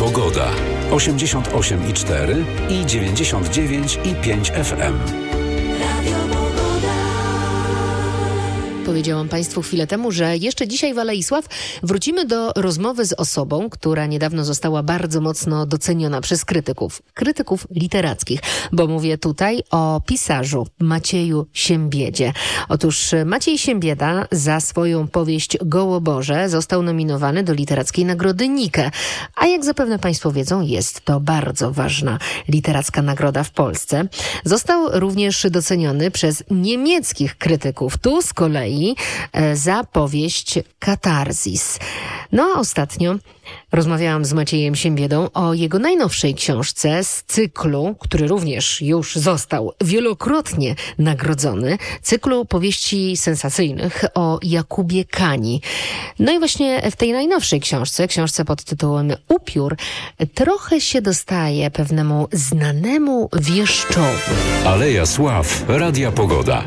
Pogoda. 88,4 i 99,5 FM. Powiedziałam Państwu chwilę temu, że jeszcze dzisiaj w Alei Sław wrócimy do rozmowy z osobą, która niedawno została bardzo mocno doceniona przez krytyków literackich, bo mówię tutaj o pisarzu Macieju Siembiedzie. Otóż Maciej Siembieda za swoją powieść Gołoborze został nominowany do Literackiej Nagrody Nike, a jak zapewne Państwo wiedzą, jest to bardzo ważna literacka nagroda w Polsce. Został również doceniony przez niemieckich krytyków. Tu z kolei za powieść Katarzis. No a ostatnio rozmawiałam z Maciejem Siembiedą o jego najnowszej książce z cyklu, który również już został wielokrotnie nagrodzony, cyklu powieści sensacyjnych o Jakubie Kani. No i właśnie w tej najnowszej książce pod tytułem Upiór, trochę się dostaje pewnemu znanemu wieszczowi. Aleja Sław, Radia Pogoda.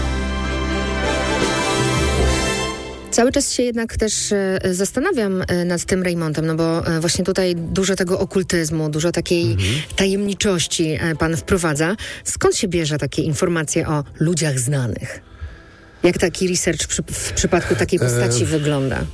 Cały czas się jednak też zastanawiam nad tym Rejmontem, no bo właśnie tutaj dużo tego okultyzmu, dużo takiej tajemniczości pan wprowadza. Skąd się bierze takie informacje o ludziach znanych? Jak taki research w przypadku takiej postaci wygląda?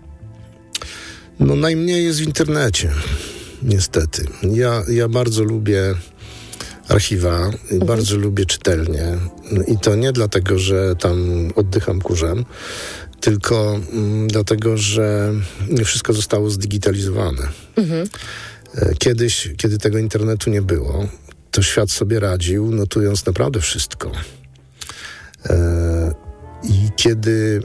No najmniej jest w internecie, niestety. Ja bardzo lubię archiwa, bardzo lubię czytelnie i to nie dlatego, że tam oddycham kurzem, tylko dlatego, że nie wszystko zostało zdigitalizowane. Kiedyś, kiedy tego internetu nie było, to świat sobie radził, notując naprawdę wszystko. I kiedy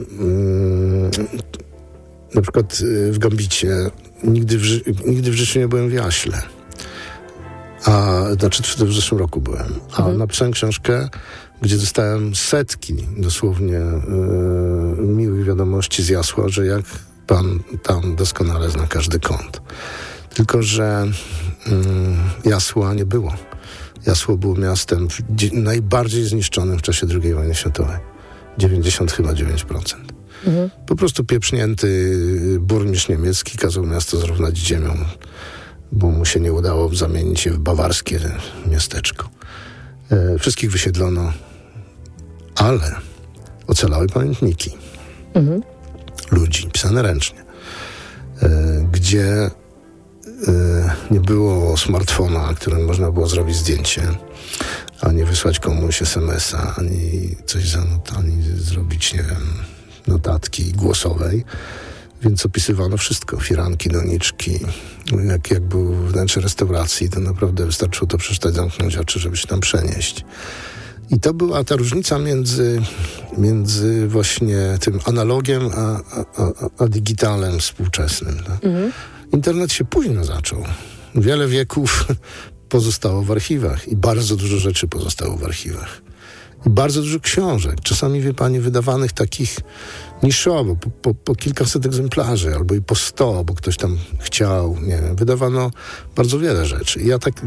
na przykład w Gambicie nigdy w życiu nie byłem w Jaśle. Znaczy w zeszłym roku byłem. A napisałem książkę, gdzie dostałem setki dosłownie miłych wiadomości z Jasła, że jak pan tam doskonale zna każdy kąt. Tylko że Jasła nie było. Jasło było miastem najbardziej zniszczonym w czasie II wojny światowej. 99%. Po prostu pieprznięty burmistrz niemiecki kazał miasto zrównać z ziemią, bo mu się nie udało zamienić je w bawarskie miasteczko. Wszystkich wysiedlono, ale ocalały pamiętniki ludzi, pisane ręcznie, gdzie nie było smartfona, którym można było zrobić zdjęcie, ani wysłać komuś SMS-a, ani coś ani zrobić, nie wiem, notatki głosowej. Więc opisywano wszystko. Firanki, doniczki. Jak był wnętrze restauracji, to naprawdę wystarczyło to przeczytać, zamknąć oczy, żeby się tam przenieść. I to była ta różnica między właśnie tym analogiem a digitalem współczesnym. Tak? Internet się późno zaczął. Wiele wieków pozostało w archiwach i bardzo dużo rzeczy pozostało w archiwach. I bardzo dużo książek. Czasami, wie pani, wydawanych takich niszowo, po kilkaset egzemplarzy, albo i po 100, bo ktoś tam chciał, nie wiem. Wydawano bardzo wiele rzeczy. I ja tak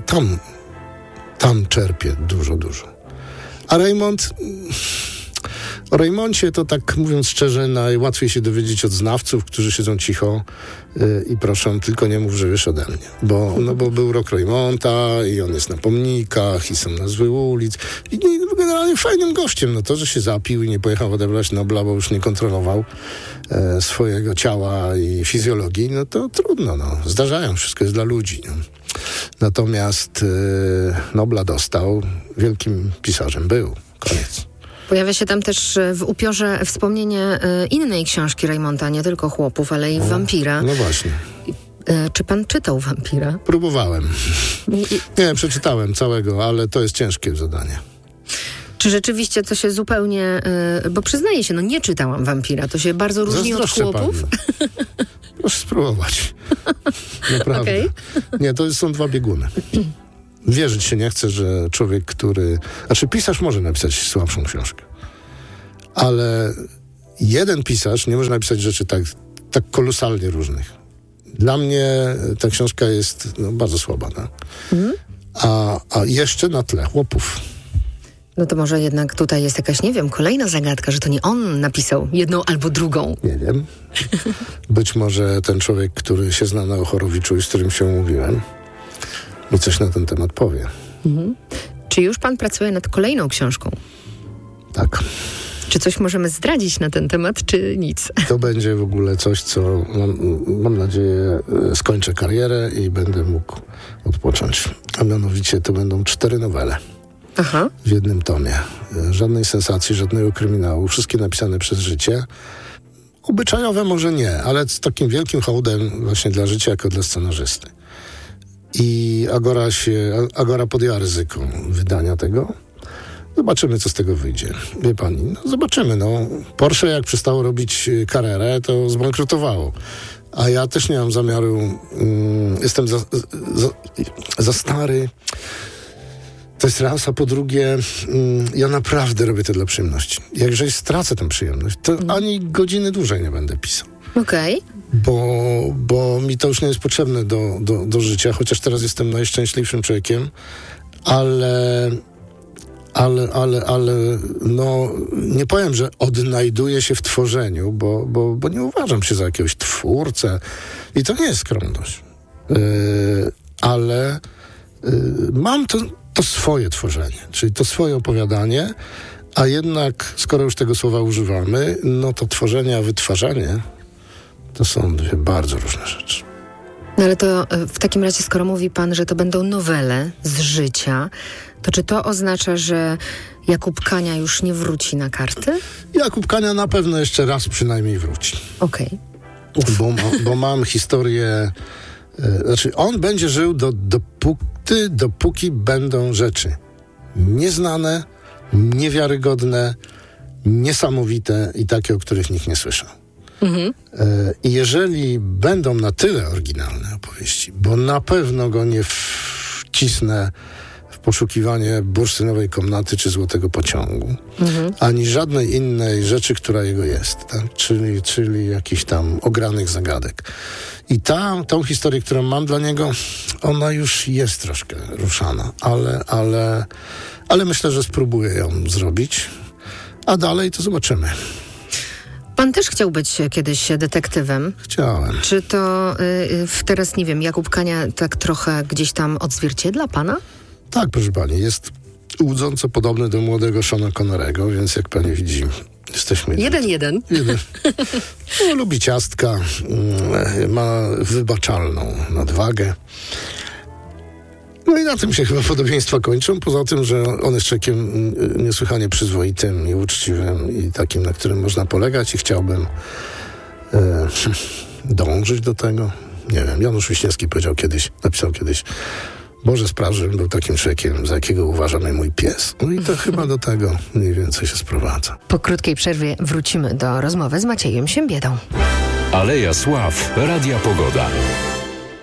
tam czerpię dużo. A Rejmont... O Rejmoncie to tak, mówiąc szczerze, najłatwiej się dowiedzieć od znawców, którzy siedzą cicho i proszą, tylko nie mów, że wiesz ode mnie. Bo był rok Rejmonta i on jest na pomnikach i są nazwy ulic. I generalnie fajnym gościem. No to, że się zapił i nie pojechał odebrać Nobla, bo już nie kontrolował swojego ciała i fizjologii, no to trudno. No. Zdarzają, wszystko jest dla ludzi. No. Natomiast Nobla dostał, wielkim pisarzem był. Koniec. Pojawia się tam też w upiorze wspomnienie innej książki Rejmonta, nie tylko Chłopów, ale i Wampira. No właśnie. Czy pan czytał Wampira? Próbowałem. Nie, przeczytałem całego, ale to jest ciężkie zadanie. Czy rzeczywiście to się zupełnie... bo przyznaję się, nie czytałam Wampira. To się bardzo różni od Chłopów. Proszę spróbować. Naprawdę. Okay. Nie, to są dwa bieguny. Wierzyć się nie chce, że człowiek, który... Znaczy pisarz może napisać słabszą książkę. Ale jeden pisarz nie może napisać rzeczy tak kolosalnie różnych. Dla mnie ta książka jest bardzo słaba. Tak? A jeszcze na tle Chłopów. No to może jednak tutaj jest jakaś, nie wiem, kolejna zagadka, że to nie on napisał jedną albo drugą. Nie wiem. Być może ten człowiek, który się zna na Ochorowiczu i z którym się umówiłem, mi coś na ten temat powie. Czy już pan pracuje nad kolejną książką? Tak. Czy coś możemy zdradzić na ten temat, czy nic? To będzie w ogóle coś, co mam nadzieję skończę karierę i będę mógł odpocząć. A mianowicie to będą 4 nowele. Aha. W jednym tomie. Żadnej sensacji, żadnego kryminału. Wszystkie napisane przez życie. Obyczajowe może nie, ale z takim wielkim hołdem właśnie dla życia jako dla scenarzysty. I Agora podjęła ryzyko wydania tego. Zobaczymy, co z tego wyjdzie. Wie pani, no zobaczymy. Porsche jak przestało robić karierę, to zbankrutowało. A ja też nie mam zamiaru... jestem za stary. To jest raz, a po drugie, ja naprawdę robię to dla przyjemności. Jeżeli stracę tę przyjemność, to ani godziny dłużej nie będę pisał. Okej. Bo mi to już nie jest potrzebne do życia, chociaż teraz jestem najszczęśliwszym człowiekiem, ale no nie powiem, że odnajduję się w tworzeniu, bo nie uważam się za jakiegoś twórcę i to nie jest skromność. Ale mam to swoje tworzenie, czyli to swoje opowiadanie, a jednak, skoro już tego słowa używamy, no to tworzenie, a wytwarzanie to są 2 bardzo różne rzeczy. No ale to w takim razie, skoro mówi pan, że to będą nowele z życia, to czy to oznacza, że Jakub Kania już nie wróci na karty? Jakub Kania na pewno jeszcze raz przynajmniej wróci. Okej. Bo mam historię... Znaczy, on będzie żył dopóki będą rzeczy nieznane, niewiarygodne, niesamowite i takie, o których nikt nie słyszał. I jeżeli będą na tyle oryginalne opowieści, bo na pewno go nie wcisnę w poszukiwanie bursztynowej komnaty czy złotego pociągu, ani żadnej innej rzeczy, która jego jest, tak? czyli jakichś tam ogranych zagadek. I tą historię, którą mam dla niego, ona już jest troszkę ruszana, ale myślę, że spróbuję ją zrobić, a dalej to zobaczymy. Pan też chciał być kiedyś detektywem. Chciałem. Czy to teraz, nie wiem, Jakub Kania tak trochę gdzieś tam odzwierciedla pana? Tak, proszę pani, jest łudząco podobny do młodego Seana Connerego, więc jak pani widzi, jesteśmy... 1-1. No, lubi ciastka, ma wybaczalną nadwagę. No i na tym się chyba podobieństwa kończą, poza tym, że on jest człowiekiem niesłychanie przyzwoitym i uczciwym i takim, na którym można polegać i chciałbym dążyć do tego. Nie wiem, Janusz Wiśniewski napisał kiedyś, Boże spraw, żebym był takim człowiekiem, za jakiego uważa mnie mój pies. No i to chyba do tego mniej więcej się sprowadza. Po krótkiej przerwie wrócimy do rozmowy z Maciejem Siembiedą. Aleja Sław, Radia Pogoda.